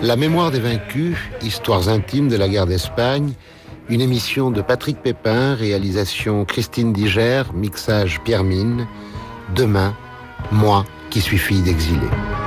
La mémoire des vaincus, histoires intimes de la guerre d'Espagne, une émission de Patrick Pépin, réalisation Christine Diger, mixage Pierre Mine. Demain, moi qui suis fille d'exilés.